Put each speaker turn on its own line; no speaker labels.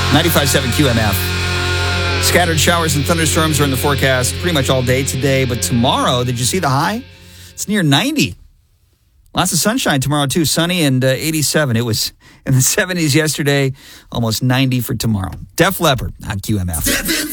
95.7 QMF. Scattered showers and thunderstorms are in the forecast pretty much all day today. But tomorrow, did you see the high? It's near 90. Lots of sunshine tomorrow, too. Sunny and 87. It was in the 70s yesterday, almost 90 for tomorrow. Def Leppard on QMF.